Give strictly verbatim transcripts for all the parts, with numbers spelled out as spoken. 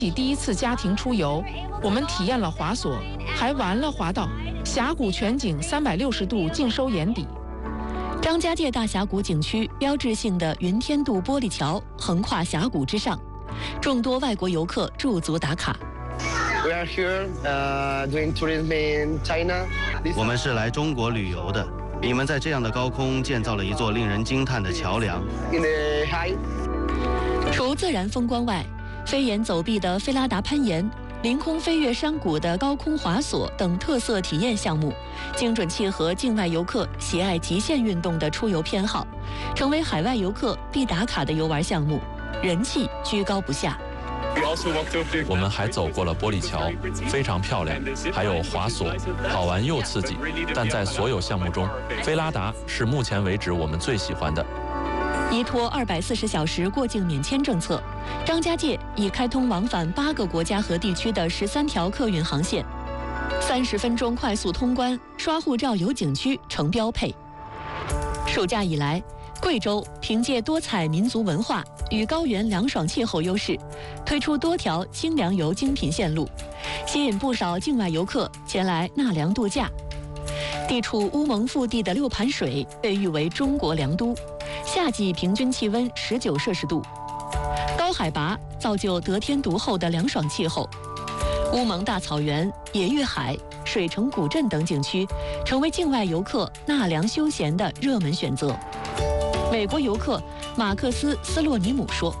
第一次家庭出游，我们体验了滑索，还玩了滑道，峡谷全景三百六十度尽收眼底。 张家界大峡谷景区标志性的云天渡玻璃桥横跨峡谷之上，众多外国游客驻足打卡。 We are here, uh, doing tourism in China. 我们是来中国旅游的。你们在这样的高空建造了一座令人惊叹的桥梁。 In the high. 除自然风光外，飞檐走壁的菲拉达攀岩、凌空飞越山谷的高空滑索等特色体验项目，精准契合境外游客喜爱极限运动的出游偏好，成为海外游客必打卡的游玩项目，人气居高不下。 我们还走过了玻璃桥，非常漂亮，还有滑索，好玩又刺激。但在所有项目中，菲拉达是目前为止我们最喜欢的。 依托二百四十小时过境免签政策，张家界已开通往返八个国家和地区的十三条客运航线，三十分钟快速通关，刷护照游景区成标配。暑假以来，贵州凭借多彩民族文化与高原凉爽气候优势，推出多条清凉游精品线路，吸引不少境外游客前来纳凉度假。地处乌蒙腹地的六盘水被誉为中国凉都，夏季平均气温十九摄氏度，高海拔造就得天独厚的凉爽气候。乌蒙大草原、野浴海、水城古镇等景区成为境外游客纳凉休闲的热门选择。美国游客马克思·斯洛尼姆说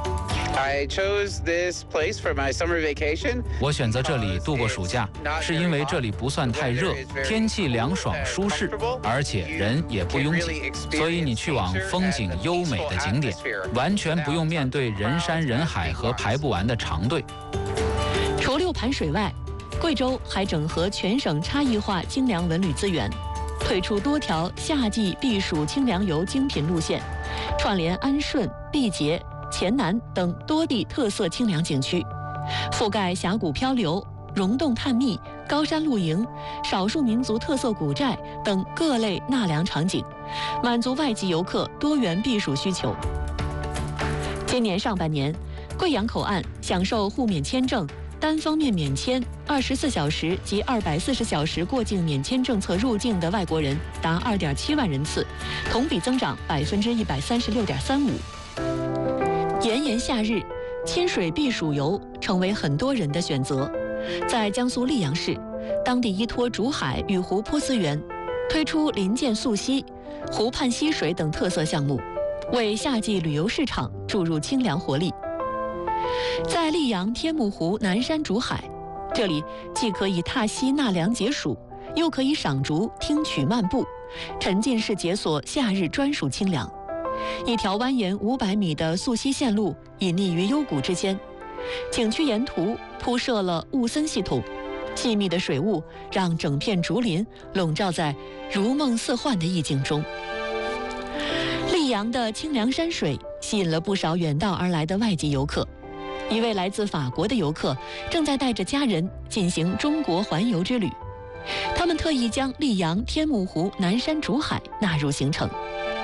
：“I chose this place for my summer vacation. 我选择这里度过暑假，是因为这里不算太热，天气凉爽舒适，而且人也不拥挤，所以你去往风景优美的景点，完全不用面对人山人海和排不完的长队。” 除六盘水外，贵州还整合全省差异化精良文旅资源，推出多条夏季避暑清凉游精品路线，串联安顺、毕节、黔南等多地特色清凉景区，覆盖峡谷漂流、溶洞探秘、高山露营、少数民族特色古寨等各类纳凉场景，满足外籍游客多元避暑需求。今年上半年，贵阳口岸享受互免签证、单方面免签、二十四小时及二百四十小时过境免签政策入境的外国人达二点七万人次，同比增长百分之一百三十六点三五。炎炎夏日，亲水避暑游成为很多人的选择。在江苏溧阳市，当地依托竹海与湖泊资源，推出林涧溯溪、湖畔溪水等特色项目，为夏季旅游市场注入清凉活力。在溧阳天目湖南山竹海，这里既可以踏溪纳凉解暑，又可以赏竹听曲漫步，沉浸式解锁夏日专属清凉。一条蜿蜒五百米的溯溪线路隐匿于幽谷之间，景区沿途铺设了雾森系统，细密的水雾让整片竹林笼罩在如梦似幻的意境中。溧阳的清凉山水吸引了不少远道而来的外籍游客。一位来自法国的游客正在带着家人进行中国环游之旅，他们特意将溧阳天目湖南山竹海纳入行程。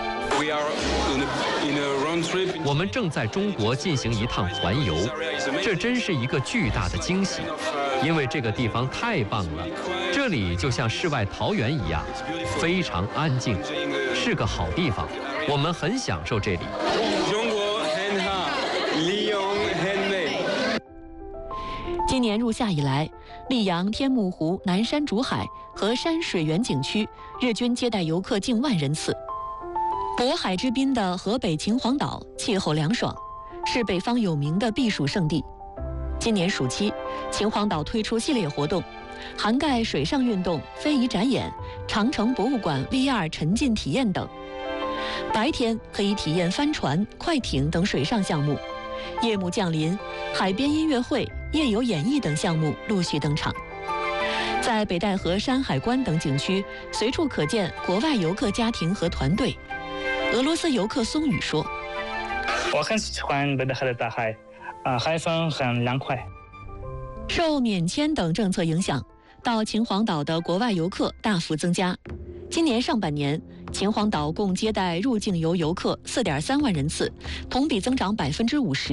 我们正在中国进行一趟环游，这真是一个巨大的惊喜，因为这个地方太棒了，这里就像世外桃源一样，非常安静，是个好地方，我们很享受这里。 今年入夏以来，溧阳天目湖南山竹海和山水园景区日均接待游客近万人次。渤海之滨的河北秦皇岛气候凉爽，是北方有名的避暑胜地。今年暑期，秦皇岛推出系列活动，涵盖水上运动、非遗展演、长城博物馆 V R 沉浸体验等。白天可以体验帆船、快艇等水上项目，夜幕降临，海边音乐会、夜游演艺等项目陆续登场。在北戴河山海关等景区，随处可见国外游客家庭和团队。俄罗斯游客松宇说：“ 我很喜欢北戴河的大海，啊、呃，海风很凉快。” 受免签等政策影响，到秦皇岛的国外游客大幅增加。今年上半年，秦皇岛共接待入境游游客四点三万人次，同比增长百分之五十。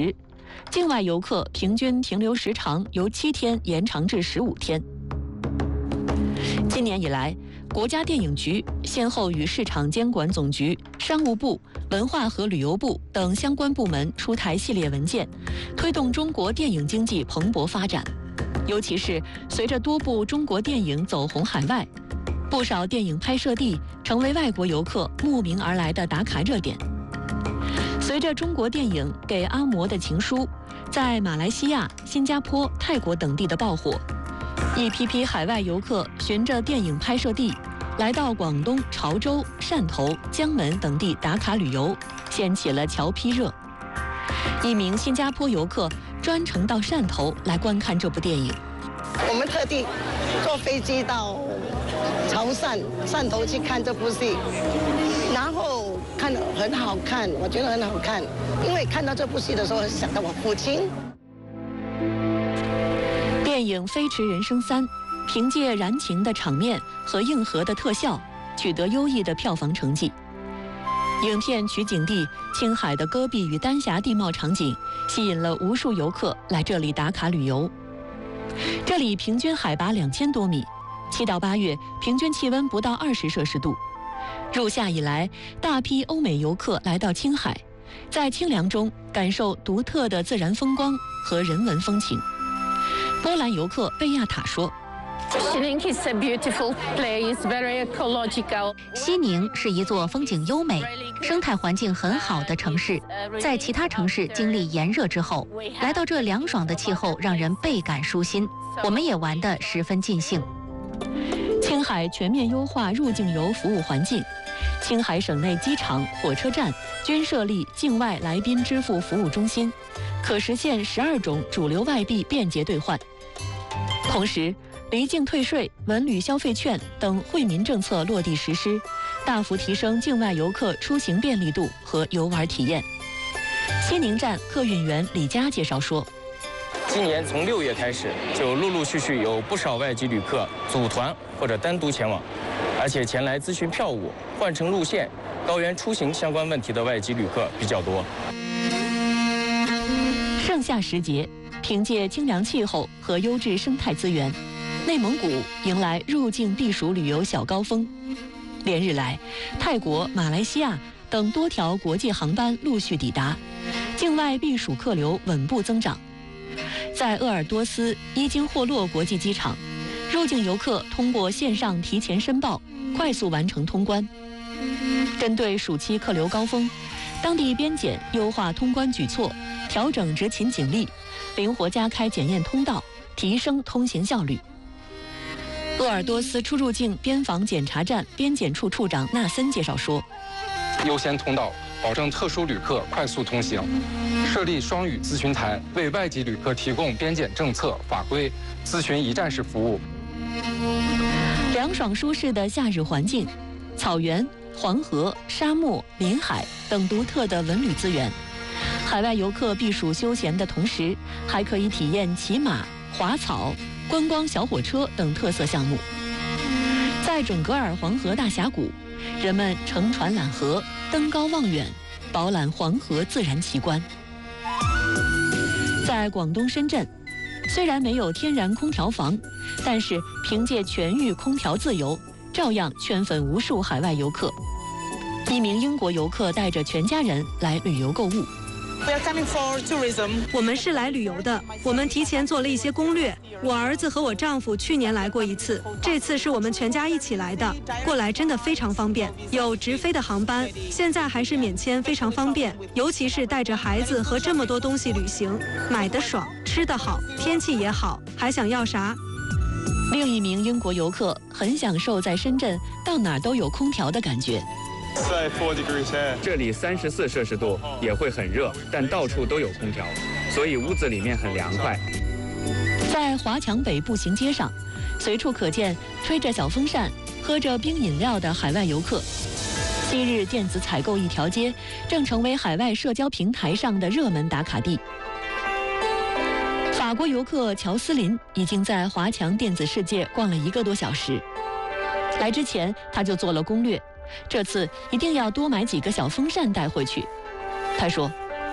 境外游客平均停留时长由七天延长至十五天。今年以来，国家电影局先后与市场监管总局、商务部、文化和旅游部等相关部门出台系列文件，推动中国电影经济蓬勃发展。尤其是随着多部中国电影走红海外，不少电影拍摄地成为外国游客慕名而来的打卡热点。随着中国电影《给阿嬷的情书》在马来西亚、新加坡、泰国等地的爆火，一批批海外游客循着电影拍摄地来到广东潮州、汕头、江门等地打卡旅游，掀起了侨批热。一名新加坡游客专程到汕头来观看这部电影。 我们特地坐飞机到潮汕、汕头去看这部戏，然后看得很好看，我觉得很好看，因为看到这部戏的时候想到我父亲。 电影《飞驰人生三》凭借燃情的场面和硬核的特效，取得优异的票房成绩。影片取景地青海的戈壁与丹霞地貌场景，吸引了无数游客来这里打卡旅游。这里平均海拔两千多米，七到八月平均气温不到二十摄氏度。入夏以来，大批欧美游客来到青海，在清凉中感受独特的自然风光和人文风情。波兰游客贝亚塔说：“ 西宁是一座风景优美、生态环境很好的城市，在其他城市经历炎热之后，来到这凉爽的气候，让人倍感舒心。我们也玩得十分尽兴。” 青海全面优化入境游服务环境，青海省内机场、火车站均设立境外来宾支付服务中心，可实现十二种主流外币便捷兑换。同时，离境退税、文旅消费券等惠民政策落地实施，大幅提升境外游客出行便利度和游玩体验。西宁站客运员李佳介绍说：“ 今年从六月开始，就陆陆续续有不少外籍旅客组团或者单独前往，而且前来咨询票务、换乘路线、高原出行相关问题的外籍旅客比较多。” 盛夏时节，凭借清凉气候和优质生态资源，内蒙古迎来入境避暑旅游小高峰。连日来，泰国、马来西亚等多条国际航班陆续抵达，境外避暑客流稳步增长。在鄂尔多斯伊金霍洛国际机场，入境游客通过线上提前申报，快速完成通关。针对暑期客流高峰，当地边检优化通关举措，调整执勤警力，灵活加开检验通道，提升通行效率。鄂尔多斯出入境边防检查站边检处处长纳森介绍说：“ 优先通道保证特殊旅客快速通行，设立双语咨询台，为外籍旅客提供边检政策、法规咨询一站式服务。” 凉爽舒适的夏日环境，草原、黄河、沙漠、林海等独特的文旅资源，海外游客避暑休闲的同时，还可以体验骑马、滑草、观光小火车等特色项目。在准格尔黄河大峡谷，人们乘船览河、登高望远，饱览黄河自然奇观。在广东深圳，虽然没有天然空调房，但是凭借全域空调自由，照样圈粉无数海外游客。一名英国游客带着全家人来旅游购物。 我们是来旅游的，我们提前做了一些攻略。我儿子和我丈夫去年来过一次，这次是我们全家一起来的。过来真的非常方便，有直飞的航班，现在还是免签，非常方便。尤其是带着孩子和这么多东西旅行，买得爽，吃得好，天气也好，还想要啥？ 另一名英国游客很享受在深圳到哪儿都有空调的感觉。 这里三十四摄氏度也会很热，但到处都有空调，所以屋子里面很凉快。 在华强北步行街上，随处可见吹着小风扇、喝着冰饮料的海外游客。昔日电子采购一条街，正成为海外社交平台上的热门打卡地。法国游客乔斯林已经在华强电子世界逛了一个多小时。来之前他就做了攻略，这次一定要多买几个小风扇带回去。他说：“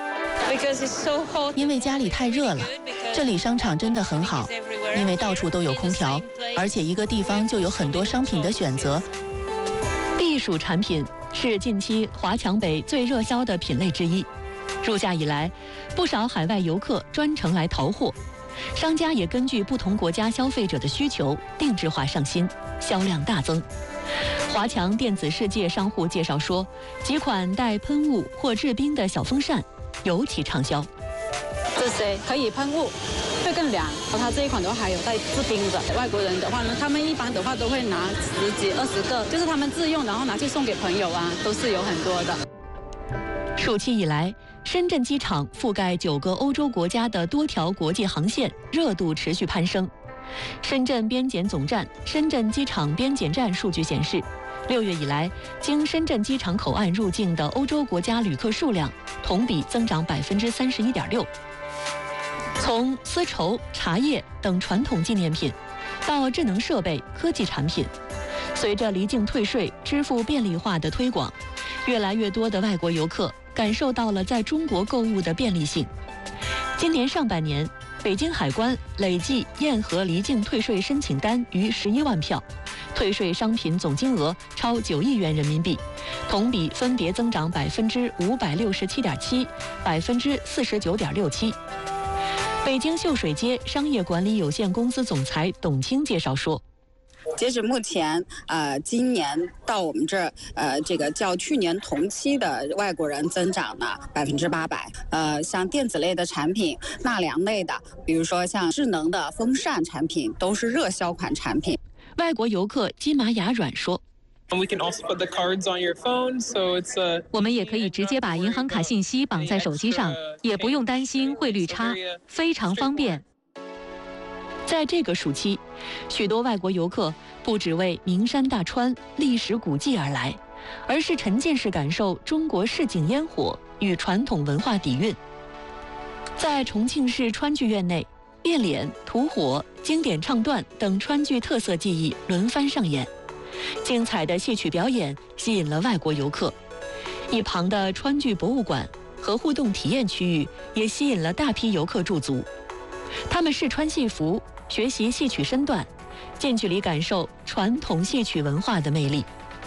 因为家里太热了。这里商场真的很好，因为到处都有空调，而且一个地方就有很多商品的选择。避暑产品是近期华强北最热销的品类之一。入夏以来，不少海外游客专程来淘货，商家也根据不同国家消费者的需求定制化上新，销量大增。华强电子世界商户介绍说，几款带喷雾或制冰的小风扇尤其畅销。 这些可以喷雾，会更凉。它这一款的话还有带制冰的。外国人的话呢，他们一般的话都会拿十几、二十个，就是他们自用，然后拿去送给朋友啊，都是有很多的。暑期以来，深圳机场覆盖九个欧洲国家的多条国际航线热度持续攀升。深圳边检总站、深圳机场边检站数据显示，六月以来，经深圳机场口岸入境的欧洲国家旅客数量同比增长百分之三十一点六。从丝绸、茶叶等传统纪念品，到智能设备、科技产品，随着离境退税、支付便利化的推广，越来越多的外国游客感受到了在中国购物的便利性。今年上半年，北京海关累计验核离境退税申请单逾十一万票，退税商品总金额超九亿元人民币，同比分别增长百分之五百六十七点七、百分之四十九点六七。北京秀水街商业管理有限公司总裁董卿介绍说， 截止目前，呃，今年到我们这儿，呃，这个较去年同期的外国人增长了百分之八百。呃，像电子类的产品、纳凉类的，比如说像智能的风扇产品，都是热销款产品。 外国游客金马雅软说。我们也可以直接把银行卡信息绑在手机上，也不用担心汇率差，非常方便。在这个暑期，许多外国游客不只为名山大川、历史古迹而来，而是沉浸式感受中国市井烟火与传统文化底蕴。在重庆市川剧院内，变脸、吐火、经典唱段等川剧特色技艺轮番上演。精彩的戏曲表演吸引了外国游客，一旁的川剧博物馆和互动体验区域也吸引了大批游客驻足。他们试穿戏服，学习戏曲身段，近距离感受传统戏曲文化的魅力。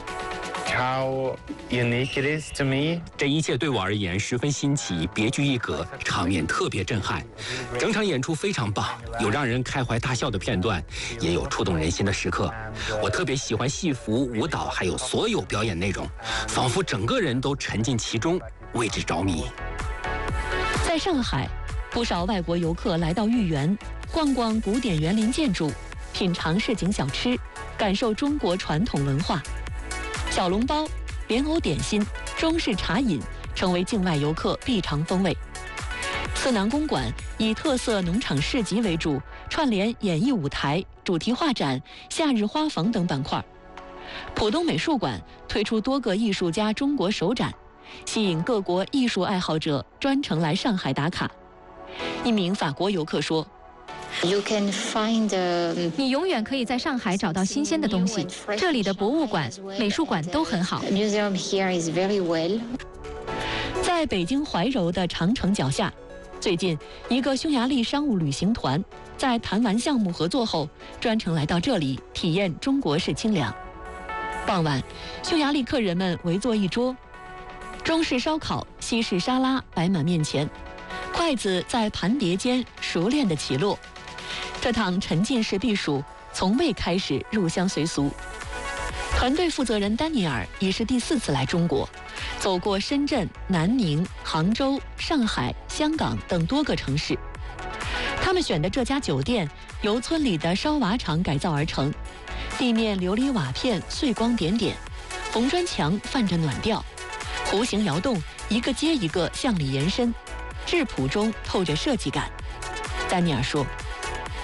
How unique it is to me. 这一切对我而言十分新奇，别具一格，场面特别震撼。整场演出非常棒，有让人开怀大笑的片段，也有触动人心的时刻。我特别喜欢戏服、舞蹈，还有所有表演内容，仿佛整个人都沉浸其中，为之着迷。 在上海，不少外国游客来到豫园，逛逛古典园林建筑，品尝市井小吃，感受中国传统文化。小笼包、莲藕点心、中式茶饮成为境外游客必尝风味。思南公馆以特色农场市集为主，串联演艺舞台、主题画展、夏日花房等板块。浦东美术馆推出多个艺术家中国首展，吸引各国艺术爱好者专程来上海打卡。一名法国游客说， You can find, uh, 你永远可以在上海找到新鲜的东西，这里的博物馆、美术馆都很好。 Museum here is very well. 在北京怀柔的长城脚下，最近一个匈牙利商务旅行团在谈完项目合作后，专程来到这里体验中国式清凉。傍晚，匈牙利客人们围坐一桌，中式烧烤、西式沙拉摆满面前，筷子在盘碟间熟练地起落。这趟沉浸式避暑从未开始入乡随俗。团队负责人丹尼尔已是第四次来中国，走过深圳、南宁、杭州、上海、香港等多个城市。他们选的这家酒店由村里的烧瓦厂改造而成，地面琉璃瓦片碎光点点，红砖墙泛着暖调，弧形窑洞一个接一个向里延伸，质朴中透着设计感。丹尼尔说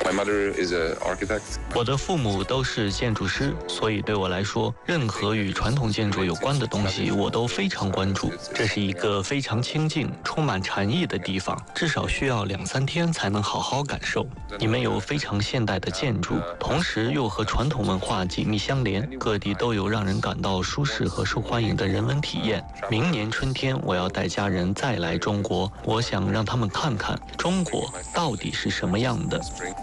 我的父母都是建筑师，所以对我来说，任何与传统建筑有关的东西我都非常关注。这是一个非常清静、充满禅意的地方，至少需要两三天才能好好感受。你们有非常现代的建筑，同时又和传统文化紧密相连，各地都有让人感到舒适和受欢迎的人文体验。明年春天，我要带家人再来中国，我想让他们看看中国到底是什么样的。